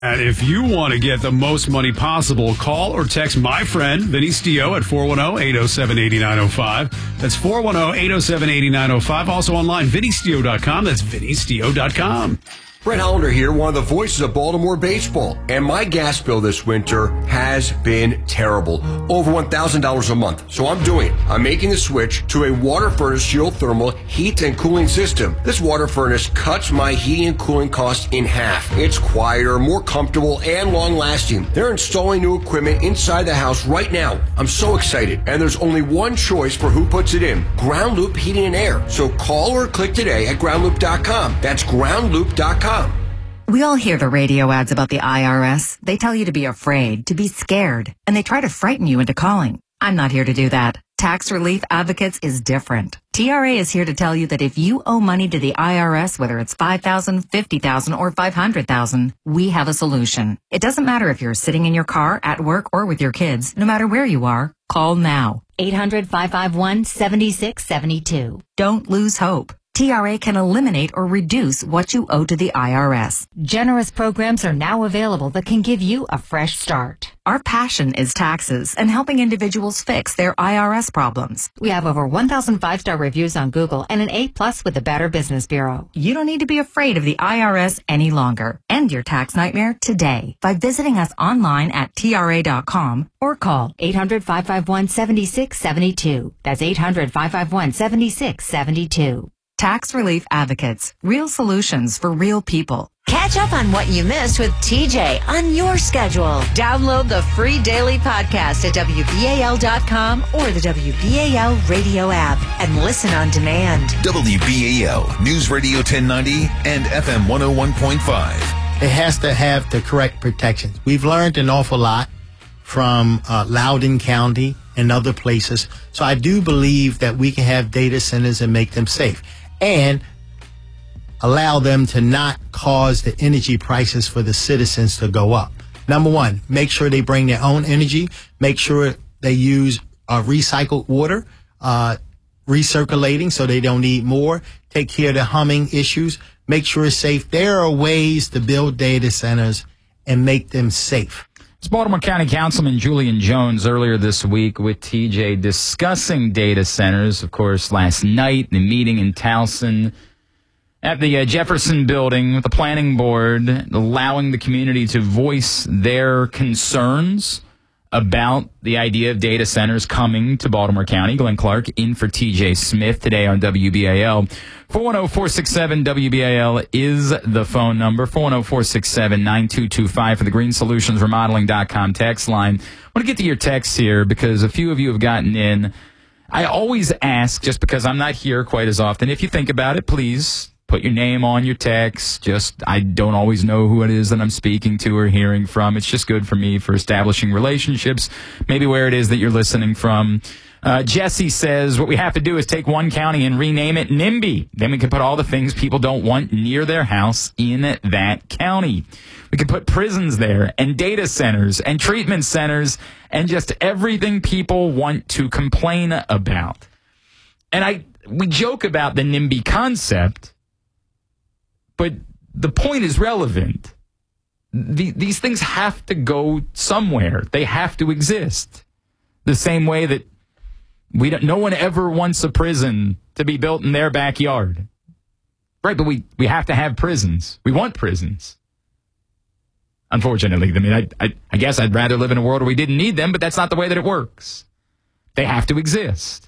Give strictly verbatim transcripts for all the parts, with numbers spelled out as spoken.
And if you want to get the most money possible, call or text my friend, Vinny Stio, at four one zero, eight zero seven, eight nine zero five. That's four one zero, eight zero seven, eight nine zero five. Also online, vinny stio dot com. That's vinny stio dot com. Brett Hollander here, one of the voices of Baltimore baseball. And my gas bill this winter has been terrible. Over one thousand dollars a month. So I'm doing it. I'm making the switch to a water furnace geothermal heat and cooling system. This water furnace cuts my heating and cooling costs in half. It's quieter, more comfortable, and long-lasting. They're installing new equipment inside the house right now. I'm so excited. And there's only one choice for who puts it in. Ground Loop Heating and Air. So call or click today at ground loop dot com. That's ground loop dot com. We all hear the radio ads about the I R S. They tell you to be afraid, to be scared, and they try to frighten you into calling. I'm not here to do that. Tax Relief Advocates is different. T R A is here to tell you that if you owe money to the I R S, whether it's five thousand dollars, fifty thousand dollars, or five hundred thousand dollars, we have a solution. It doesn't matter if you're sitting in your car, at work, or with your kids. No matter where you are, call now. eight hundred, five five one, seven six seven two. Don't lose hope. T R A can eliminate or reduce what you owe to the I R S. Generous programs are now available that can give you a fresh start. Our passion is taxes and helping individuals fix their I R S problems. We have over one thousand five-star reviews on Google and an A plus with the Better Business Bureau. You don't need to be afraid of the I R S any longer. End your tax nightmare today by visiting us online at T R A dot com or call eight hundred, five five one, seven six seven two. That's eight hundred, five five one, seven six seven two. Tax Relief Advocates. Real solutions for real people. Catch up on what you missed with T J on your schedule. Download the free daily podcast at W B A L dot com or the W B A L radio app and listen on demand. W B A L News Radio ten ninety and F M one oh one point five. It has to have the correct protections. We've learned an awful lot from uh, Loudoun County and other places. So I do believe that we can have data centers and make them safe and allow them to not cause the energy prices for the citizens to go up. Number one, make sure they bring their own energy. Make sure they use uh, recycled water, uh, recirculating so they don't need more. Take care of the humming issues. Make sure it's safe. There are ways to build data centers and make them safe. It's Baltimore County Councilman Julian Jones earlier this week with T J discussing data centers. Of course, last night, the meeting in Towson at the uh, Jefferson Building with the planning board, allowing the community to voice their concerns about the idea of data centers coming to Baltimore County. Glenn Clark in for T J Smith today on W B A L. four one zero, four six seven, W B A L is the phone number. four one zero, four six seven, nine two two five for the green solutions remodeling dot com text line. I want to get to your texts here because a few of you have gotten in. I always ask, just because I'm not here quite as often, if you think about it, please put your name on your text. Just, I don't always know who it is that I'm speaking to or hearing from. It's just good for me for establishing relationships, maybe where it is that you're listening from. Uh, Jesse says, what we have to do is take one county and rename it NIMBY. Then we can put all the things people don't want near their house in that county. We can put prisons there and data centers and treatment centers and just everything people want to complain about. And I, we joke about the NIMBY concept, but the point is relevant. The, these things have to go somewhere. They have to exist. The same way that we don't, no one ever wants a prison to be built in their backyard. Right, but we, we have to have prisons. We want prisons. Unfortunately, I mean, I, I, I guess I'd rather live in a world where we didn't need them, but that's not the way that it works. They have to exist.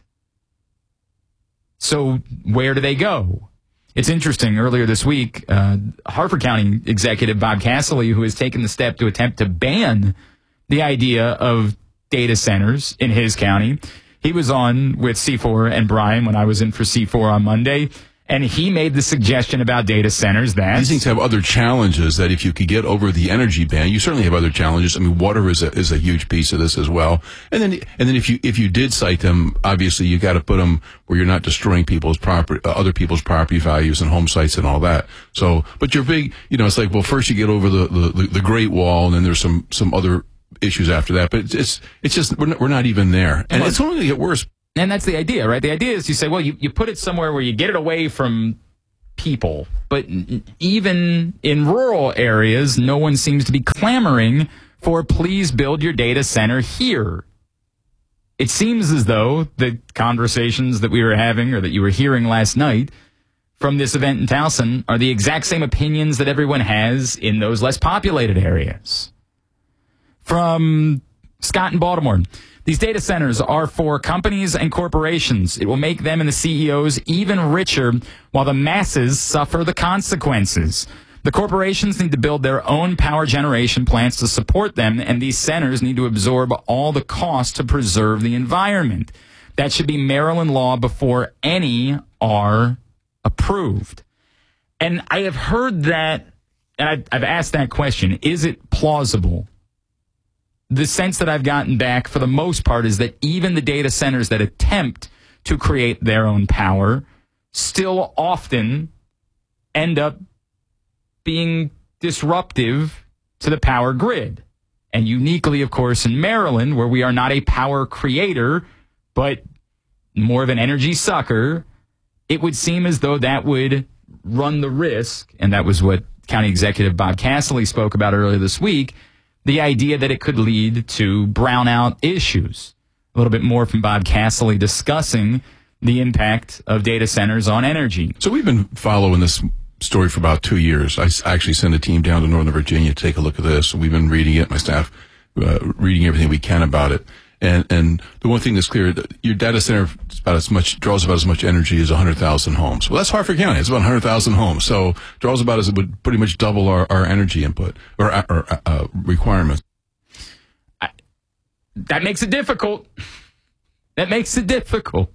So where do they go? It's interesting. Earlier this week, uh, Harford County Executive Bob Casserly, who has taken the step to attempt to ban the idea of data centers in his county, he was on with C four and Brian when I was in for C four on Monday, and he made the suggestion about data centers that these things have other challenges that if you could get over the energy ban, you certainly have other challenges. I mean, water is a is a huge piece of this as well. And then and then if you if you did cite them, obviously you got to put them where you're not destroying people's property, uh, other people's property values and home sites and all that. So, but you're big, you know, it's like, well, first you get over the the, the Great Wall, and then there's some some other issues after that. But it's it's, it's just we're not, we're not even there, and it's only going to get worse. And that's the idea, right? The idea is you say, well, you, you put it somewhere where you get it away from people. But even in rural areas, no one seems to be clamoring for please build your data center here. It seems as though the conversations that we were having or that you were hearing last night from this event in Towson are the exact same opinions that everyone has in those less populated areas. From Scott in Baltimore, these data centers are for companies and corporations. It will make them and the C E Os even richer while the masses suffer the consequences. The corporations need to build their own power generation plants to support them, and these centers need to absorb all the costs to preserve the environment. That should be Maryland law before any are approved. And I have heard that, and I've, I've asked that question, is it plausible? The sense that I've gotten back for the most part is that even the data centers that attempt to create their own power still often end up being disruptive to the power grid. And uniquely, of course, in Maryland, where we are not a power creator, but more of an energy sucker, it would seem as though that would run the risk, and that was what County Executive Bob Casserly spoke about earlier this week, the idea that it could lead to brownout issues. A little bit more from Bob Casserly discussing the impact of data centers on energy. So we've been following this story for about two years. I actually sent a team down to Northern Virginia to take a look at this. We've been reading it, my staff, uh, reading everything we can about it. And and the one thing that's clear, your data center is about as much, draws about as much energy as one hundred thousand homes. Well, that's Harford County. It's about one hundred thousand homes. So draws about as it would pretty much double our, our energy input or, or uh, requirements. I, that makes it difficult. That makes it difficult.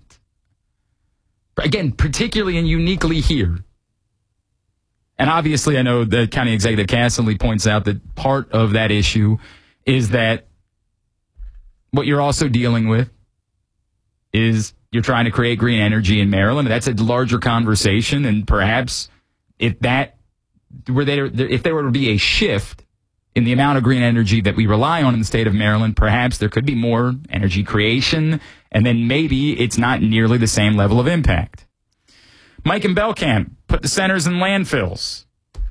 Again, particularly and uniquely here. And obviously, I know that County Executive Casserly points out that part of that issue is that what you're also dealing with is you're trying to create green energy in Maryland. That's a larger conversation, and perhaps if that were there, if there were to be a shift in the amount of green energy that we rely on in the state of Maryland, perhaps there could be more energy creation, and then maybe it's not nearly the same level of impact. Mike in Belcamp, put the centers in landfills.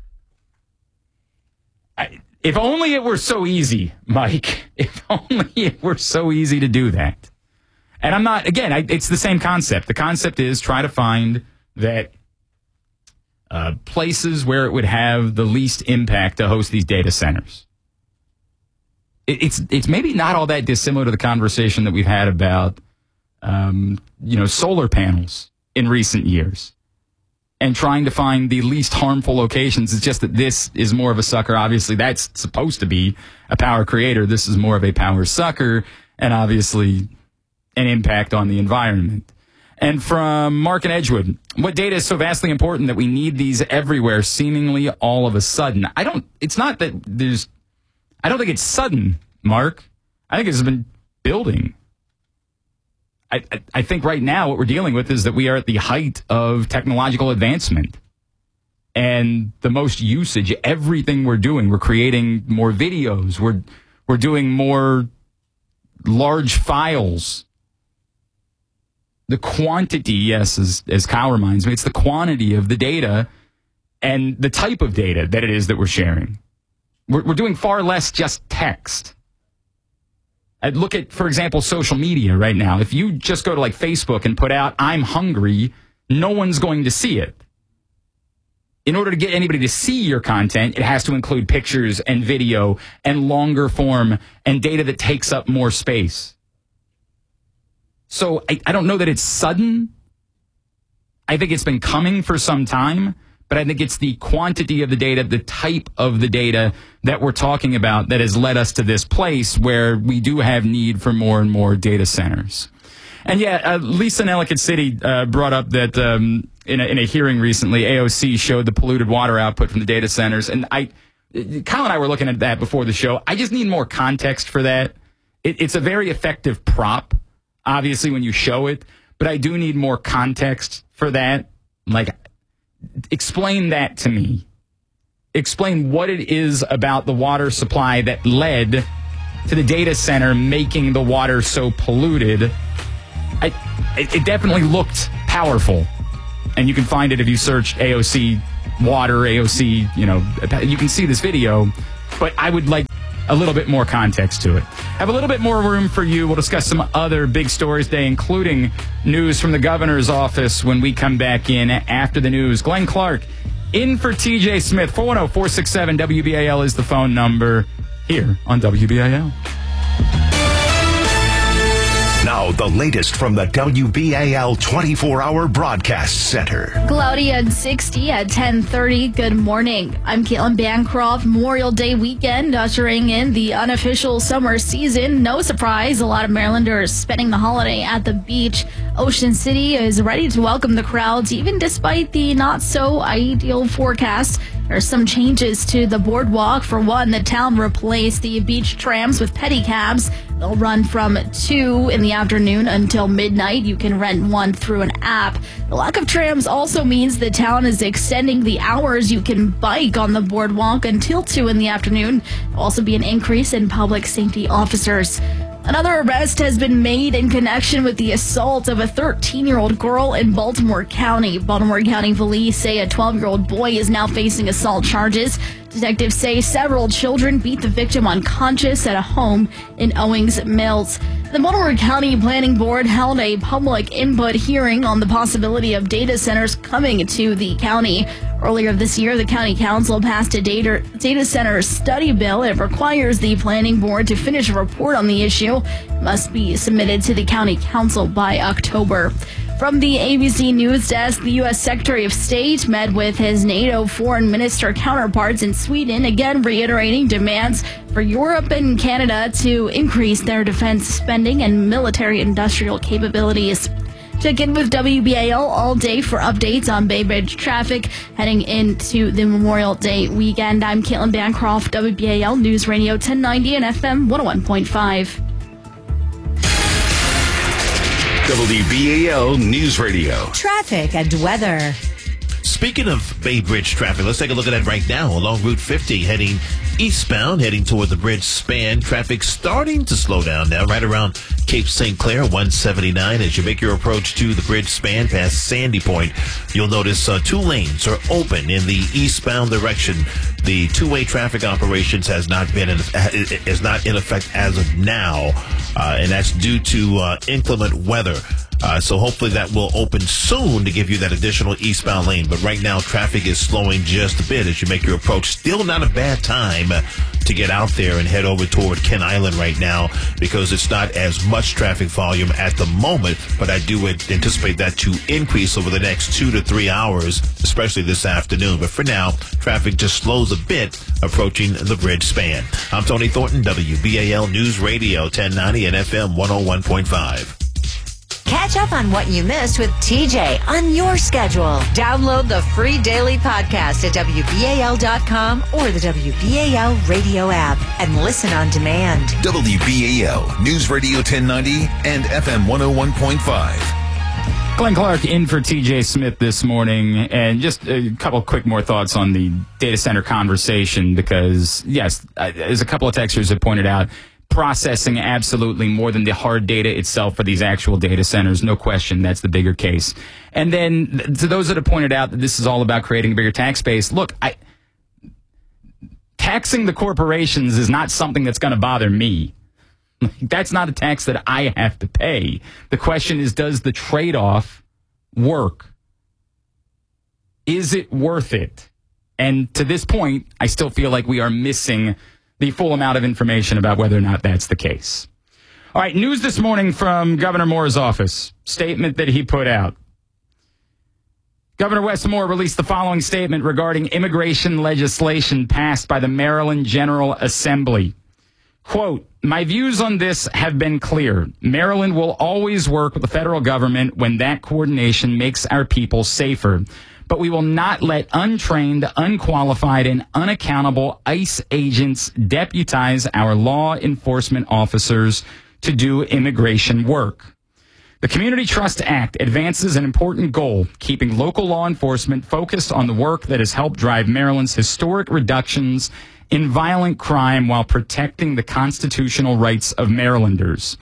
I, if only it were so easy, Mike. If only it were so easy to do that. And I'm not, again, I, it's the same concept. The concept is try to find that uh, places where it would have the least impact to host these data centers. It, it's it's maybe not all that dissimilar to the conversation that we've had about, um, you know, solar panels in recent years. And trying to find the least harmful locations. It's just that this is more of a sucker. Obviously, that's supposed to be a power creator. This is more of a power sucker, and obviously an impact on the environment. And from Mark in Edgewood, what data is so vastly important that we need these everywhere, seemingly all of a sudden? I don't, it's not that there's, I don't think it's sudden, Mark. I think it's been building. I, I think right now what we're dealing with is that we are at the height of technological advancement and the most usage. Everything we're doing, we're creating more videos. We're we're doing more large files. The quantity, yes, as, as Kyle reminds me, it's the quantity of the data and the type of data that it is that we're sharing. We're, we're doing far less just text. I'd look at, for example, social media right now. If you just go to like Facebook and put out, I'm hungry, no one's going to see it. In order to get anybody to see your content, it has to include pictures and video and longer form and data that takes up more space. So I, I don't know that it's sudden. I think it's been coming for some time. But I think it's the quantity of the data, the type of the data that we're talking about that has led us to this place where we do have need for more and more data centers. And yeah, uh, Lisa in Ellicott City uh, brought up that um, in, a, in a hearing recently, A O C showed the polluted water output from the data centers. And I, Kyle and I were looking at that before the show. I just need more context for that. It, it's a very effective prop, obviously, when you show it. But I do need more context for that. Like, explain that to me. Explain what it is about the water supply that led to the data center making the water so polluted. I, it, it definitely looked powerful. and you can find it if you search A O C water, A O C, you know, you can see this video, but I would like a little bit more context to it. Have a little bit more room for you. We'll discuss some other big stories today, including news from the governor's office when we come back in after the news. Glenn Clark in for T J Smith. four one zero, four six seven, W B A L is the phone number here on W B A L. Now, the latest from the W B A L twenty-four hour Broadcast Center. Cloudy and sixty at ten thirty. Good morning. I'm Caitlin Bancroft. Memorial Day weekend ushering in the unofficial summer season. No surprise, a lot of Marylanders spending the holiday at the beach. Ocean City is ready to welcome the crowds, even despite the not so ideal forecast. There are some changes to the boardwalk. For one, the town replaced the beach trams with pedicabs. They'll run from two in the afternoon until midnight. You can rent one through an app. The lack of trams also means the town is extending the hours you can bike on the boardwalk until two in the afternoon. There'll also be an increase in public safety officers. Another arrest has been made in connection with the assault of a thirteen-year-old girl in Baltimore County. Baltimore County police say a twelve-year-old boy is now facing assault charges. Detectives say several children beat the victim unconscious at a home in Owings Mills. The Baltimore County Planning Board held a public input hearing on the possibility of data centers coming to the county. Earlier this year, the county council passed a data, data center study bill. It requires the planning board to finish a report on the issue. It must be submitted to the county council by October. From the A B C News Desk, the U S Secretary of State met with his NATO foreign minister counterparts in Sweden, again reiterating demands for Europe and Canada to increase their defense spending and military industrial capabilities. Check in with W B A L all day for updates on Bay Bridge traffic heading into the Memorial Day weekend. I'm Caitlin Bancroft, W B A L News Radio ten ninety and F M one oh one point five. W B A L News Radio. Traffic and weather. Speaking of Bay Bridge traffic, let's take a look at that right now. Along Route fifty, heading eastbound, heading toward the bridge span. Traffic starting to slow down now, right around Cape Saint Clair, one seventy-nine. As you make your approach to the bridge span past Sandy Point, you'll notice uh, two lanes are open in the eastbound direction. The two-way traffic operations has not been in, is not in effect as of now, uh, and that's due to uh, inclement weather. Uh, so hopefully that will open soon to give you that additional eastbound lane. But right now, traffic is slowing just a bit as you make your approach. Still not a bad time to get out there and head over toward Kent Island right now because it's not as much traffic volume at the moment. But I do anticipate that to increase over the next two to three hours, especially this afternoon. But for now, traffic just slows a bit approaching the bridge span. I'm Tony Thornton, W B A L News Radio ten ninety and F M one oh one point five. Catch up on what you missed with T J on your schedule. Download the free daily podcast at W B A L dot com or the W B A L radio app and listen on demand. W B A L News Radio ten ninety and F M one oh one point five. Glenn Clark in for T J Smith this morning, and just a couple quick more thoughts on the data center conversation because, yes, as a couple of texters have pointed out, processing absolutely more than the hard data itself for these actual data centers. No question, that's the bigger case. And then to those that have pointed out that this is all about creating a bigger tax base, look, I, taxing the corporations is not something that's going to bother me. That's not a tax that I have to pay. The question is, does the trade-off work? Is it worth it? And to this point, I still feel like we are missing the full amount of information about whether or not that's the case. All right, news this morning from Governor Moore's office. Statement that he put out. Governor Wes Moore released the following statement regarding immigration legislation passed by the Maryland General Assembly. Quote, my views on this have been clear. Maryland will always work with the federal government when that coordination makes our people safer. But we will not let untrained, unqualified, and unaccountable ICE agents deputize our law enforcement officers to do immigration work. The Community Trust Act advances an important goal, keeping local law enforcement focused on the work that has helped drive Maryland's historic reductions in violent crime while protecting the constitutional rights of Marylanders.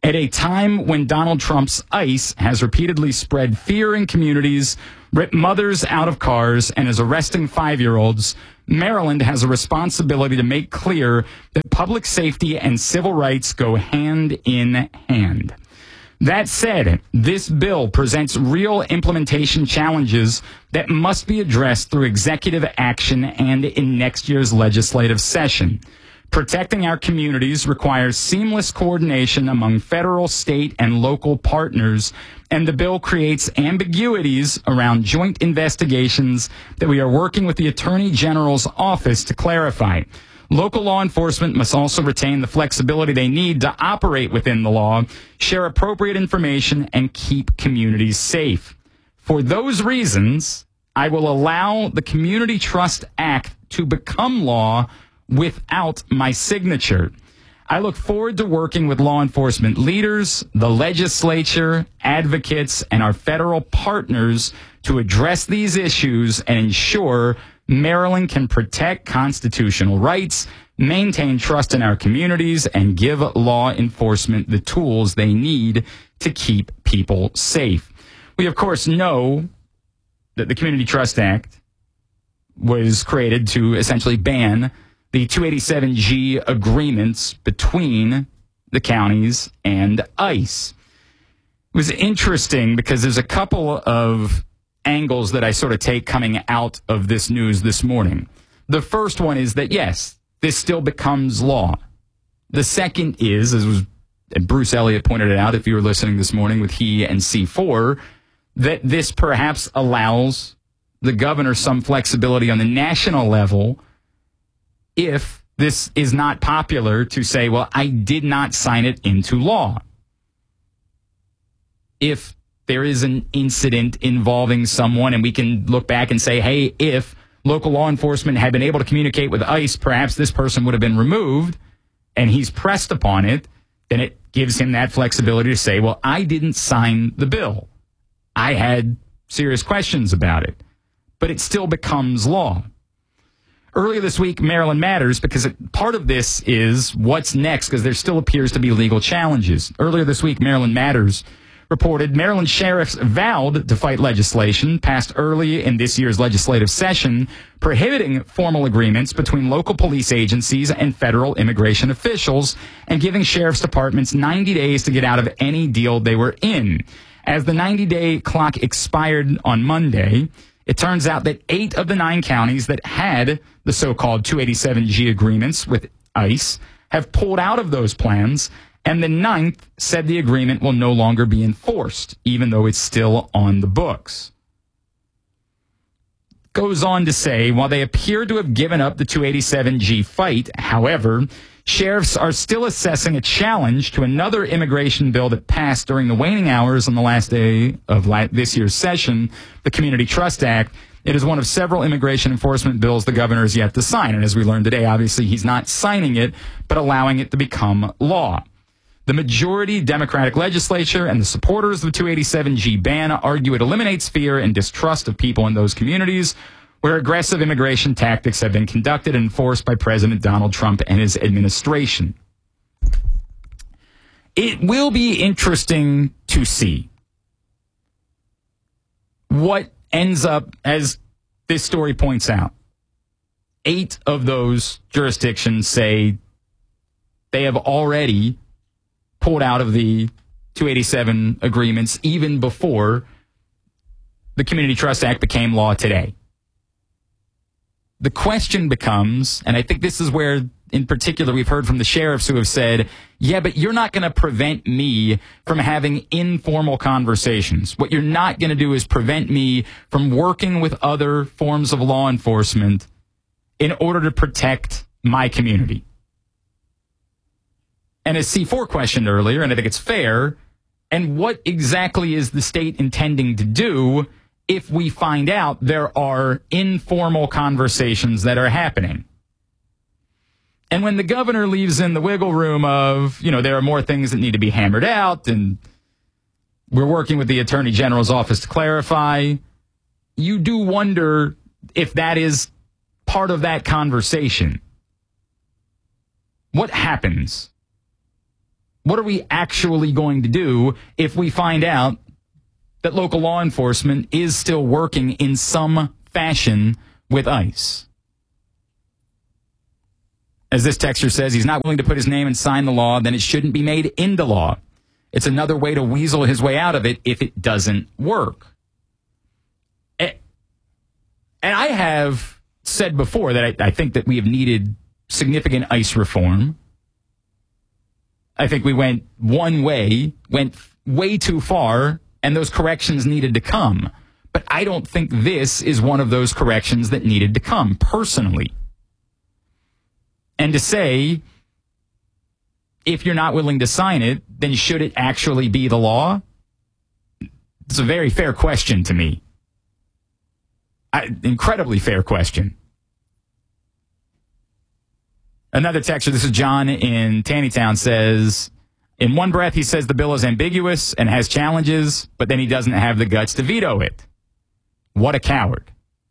At a time when Donald Trump's ICE has repeatedly spread fear in communities, ripped mothers out of cars, and is arresting five-year-olds, Maryland has a responsibility to make clear that public safety and civil rights go hand in hand. That said, this bill presents real implementation challenges that must be addressed through executive action and in next year's legislative session. Protecting our communities requires seamless coordination among federal, state, and local partners, and the bill creates ambiguities around joint investigations that we are working with the Attorney General's office to clarify. Local law enforcement must also retain the flexibility they need to operate within the law, share appropriate information, and keep communities safe. For those reasons, I will allow the Community Trust Act to become law without my signature. I look forward to working with law enforcement leaders, the legislature, advocates, and our federal partners to address these issues and ensure Maryland can protect constitutional rights, maintain trust in our communities, and give law enforcement the tools they need to keep people safe. We, of course, know that the Community Trust Act was created to essentially ban the two eighty-seven G agreements between the counties and ICE. It was interesting because there's a couple of angles that I sort of take coming out of this news this morning. The first one is that, yes, this still becomes law. The second is, as was and Bruce Elliott pointed it out if you were listening this morning with he and C four, that this perhaps allows the governor some flexibility on the national level if this is not popular to say, well, I did not sign it into law. If there is an incident involving someone and we can look back and say, hey, if local law enforcement had been able to communicate with ICE, perhaps this person would have been removed, and he's pressed upon it, then it gives him that flexibility to say, well, I didn't sign the bill. I had serious questions about it. But it still becomes law. Earlier this week, Maryland Matters, because it, part of this is what's next, because there still appears to be legal challenges. Earlier this week, Maryland Matters reported Maryland sheriffs vowed to fight legislation passed early in this year's legislative session prohibiting formal agreements between local police agencies and federal immigration officials and giving sheriff's departments ninety days to get out of any deal they were in. As the ninety-day clock expired on Monday, it turns out that eight of the nine counties that had the so-called two eighty-seven G agreements with ICE have pulled out of those plans, and the ninth said the agreement will no longer be enforced, even though it's still on the books. Goes on to say, while they appear to have given up the two eighty-seven G fight, however, sheriffs are still assessing a challenge to another immigration bill that passed during the waning hours on the last day of this year's session, the Community Trust Act. It is one of several immigration enforcement bills the governor has yet to sign. And as we learned today, obviously he's not signing it, but allowing it to become law. The majority Democratic legislature and the supporters of the two eighty-seven G ban argue it eliminates fear and distrust of people in those communities where aggressive immigration tactics have been conducted and enforced by President Donald Trump and his administration. It will be interesting to see what ends up, as this story points out. Eight of those jurisdictions say they have already pulled out of the two eighty-seven agreements even before the Community Trust Act became law today. The question becomes, and I think this is where, in particular, we've heard from the sheriffs who have said, yeah, but you're not going to prevent me from having informal conversations. What you're not going to do is prevent me from working with other forms of law enforcement in order to protect my community. And as C four questioned earlier, and I think it's fair, and what exactly is the state intending to do if we find out there are informal conversations that are happening? And when the governor leaves in the wiggle room of, you know, there are more things that need to be hammered out, and we're working with the Attorney General's office to clarify, you do wonder if that is part of that conversation. What happens What are we actually going to do if we find out that local law enforcement is still working in some fashion with ICE? As this texter says, he's not willing to put his name and sign the law, then it shouldn't be made into law. It's another way to weasel his way out of it if it doesn't work. And I have said before that I, I think that we have needed significant ICE reform. I think we went one way, went way too far, and those corrections needed to come. But I don't think this is one of those corrections that needed to come, personally. And to say, if you're not willing to sign it, then should it actually be the law? It's a very fair question to me. I, incredibly fair question. Another texter, this is John in Tannytown, says, in one breath he says the bill is ambiguous and has challenges, but then he doesn't have the guts to veto it. What a coward.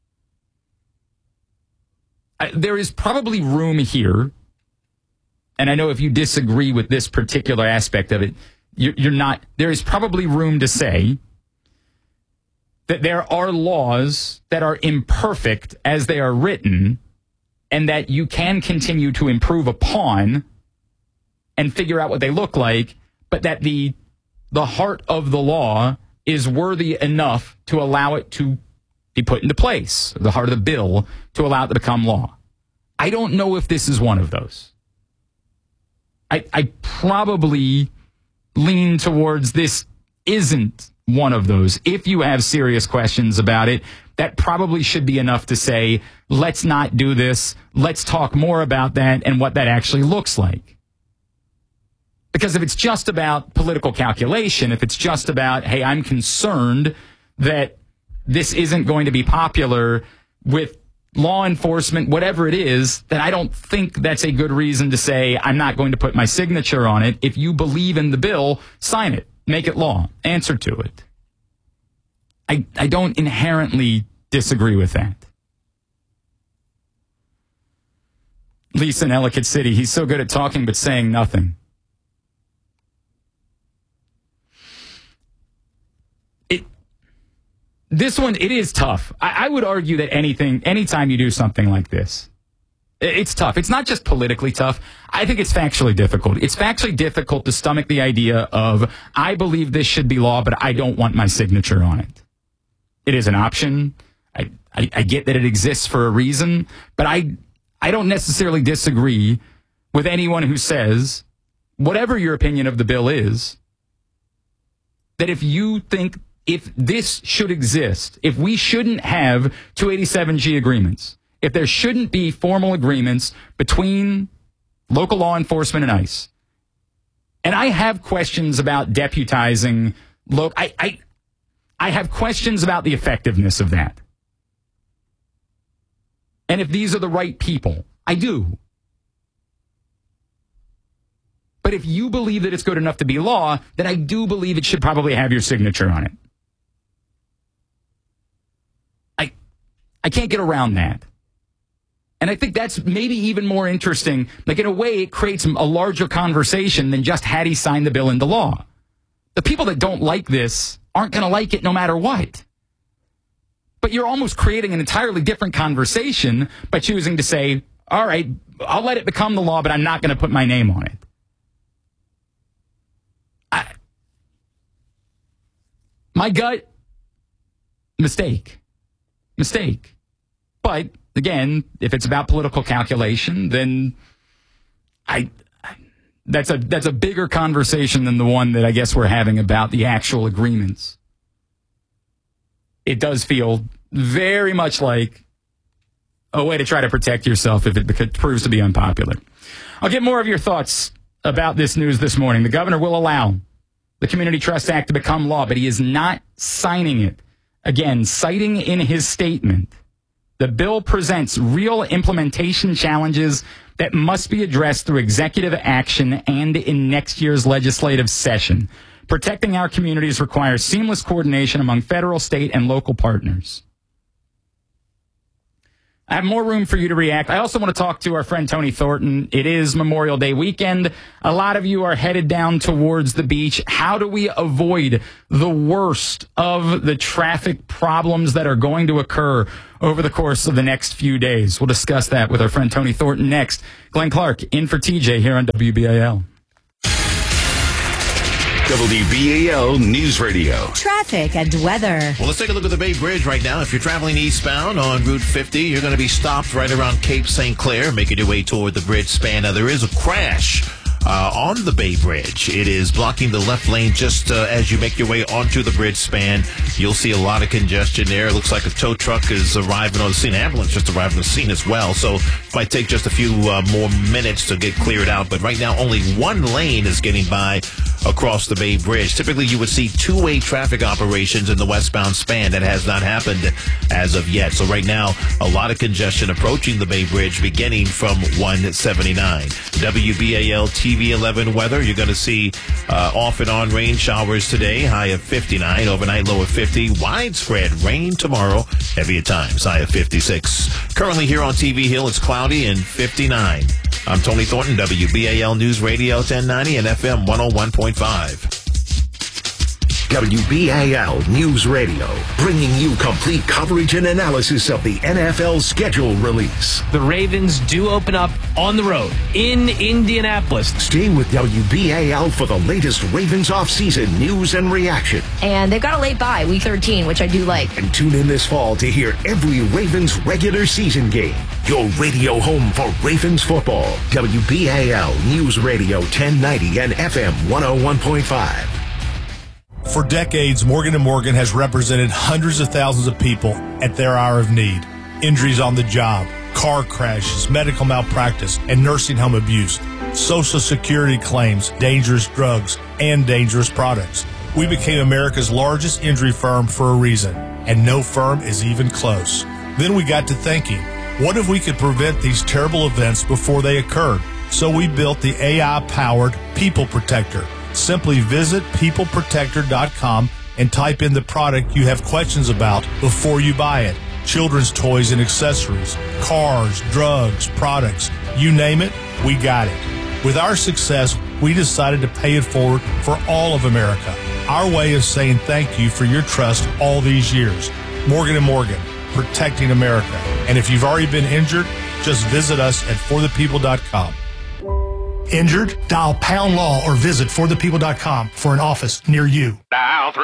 I, there is probably room here, and I know if you disagree with this particular aspect of it, you're, you're not, there is probably room to say that there are laws that are imperfect as they are written, and that you can continue to improve upon and figure out what they look like, but that the the heart of the law is worthy enough to allow it to be put into place, the heart of the bill, to allow it to become law. I don't know if this is one of those. I, I probably lean towards this isn't one of those. If you have serious questions about it, that probably should be enough to say, let's not do this. Let's talk more about that and what that actually looks like. Because if it's just about political calculation, if it's just about, hey, I'm concerned that this isn't going to be popular with law enforcement, whatever it is, then I don't think that's a good reason to say, I'm not going to put my signature on it. If you believe in the bill, sign it. Make it law. Answer to it. I, I don't inherently disagree with that. Lisa in Ellicott City, he's so good at talking but saying nothing. It, this one, it is tough. I, I would argue that anything, anytime you do something like this, it's tough. It's not just politically tough. I think it's factually difficult. It's factually difficult to stomach the idea of, I believe this should be law, but I don't want my signature on it. It is an option. I, I, I get that it exists for a reason, but I, I don't necessarily disagree with anyone who says, whatever your opinion of the bill is, that if you think if this should exist, if we shouldn't have two eighty-seven G agreements, if there shouldn't be formal agreements between local law enforcement and ICE, and I have questions about deputizing, lo- I, I, I have questions about the effectiveness of that. And if these are the right people, I do. But if you believe that it's good enough to be law, then I do believe it should probably have your signature on it. I, I can't get around that. And I think that's maybe even more interesting. Like, in a way, it creates a larger conversation than just had he signed the bill into law. The people that don't like this aren't going to like it no matter what. But you're almost creating an entirely different conversation by choosing to say, all right, I'll let it become the law, but I'm not going to put my name on it. I, my gut, mistake. Mistake. But again, if it's about political calculation, then I, I that's a that's a bigger conversation than the one that I guess we're having about the actual agreements. It does feel very much like a way to try to protect yourself if it proves to be unpopular. I'll get more of your thoughts about this news this morning. The governor will allow the Community Trust Act to become law, but he is not signing it. Again, citing in his statement, the bill presents real implementation challenges that must be addressed through executive action and in next year's legislative session. Protecting our communities requires seamless coordination among federal, state, and local partners. I have more room for you to react. I also want to talk to our friend Tony Thornton. It is Memorial Day weekend. A lot of you are headed down towards the beach. How do we avoid the worst of the traffic problems that are going to occur over the course of the next few days? We'll discuss that with our friend Tony Thornton next. Glenn Clark in for T J here on W B A L. W B A L News Radio. Traffic and weather. Well, let's take a look at the Bay Bridge right now. If you're traveling eastbound on Route fifty, you're going to be stopped right around Cape Saint Clair, making your way toward the bridge span. Now, there is a crash uh, on the Bay Bridge. It is blocking the left lane just uh, as you make your way onto the bridge span. You'll see a lot of congestion there. It looks like a tow truck is arriving on the scene. An ambulance just arrived on the scene as well. So it might take just a few uh, more minutes to get cleared out. But right now, only one lane is getting by across the Bay Bridge. Typically, you would see two-way traffic operations in the westbound span. That has not happened as of yet. So right now, a lot of congestion approaching the Bay Bridge beginning from one seventy-nine. W B A L T V eleven weather. You're going to see uh, off and on rain showers today. High of fifty-nine. Overnight low of fifty. Widespread rain tomorrow. Heavy at times. High of fifty-six. Currently here on T V Hill, it's cloudy and fifty-nine. I'm Tony Thornton, W B A L News Radio ten ninety and F M one oh one point five. W B A L News Radio, bringing you complete coverage and analysis of the N F L schedule release. The Ravens do open up on the road in Indianapolis. Stay with W B A L for the latest Ravens offseason news and reaction. And they've got a late bye, week thirteen, which I do like. And tune in this fall to hear every Ravens regular season game. Your radio home for Ravens football. W B A L News Radio ten ninety and F M one oh one point five. For decades, Morgan and Morgan has represented hundreds of thousands of people at their hour of need. Injuries on the job, car crashes, medical malpractice, and nursing home abuse, Social Security claims, dangerous drugs, and dangerous products. We became America's largest injury firm for a reason, and no firm is even close. Then we got to thinking, what if we could prevent these terrible events before they occurred? So we built the A I-powered People Protector. Simply visit people protector dot com and type in the product you have questions about before you buy it. Children's toys and accessories, cars, drugs, products, you name it, we got it. With our success, we decided to pay it forward for all of America. Our way of saying thank you for your trust all these years. Morgan and Morgan, protecting America. And if you've already been injured, just visit us at for the people dot com. Injured? Dial pound law or visit for the people dot com for an office near you. Dial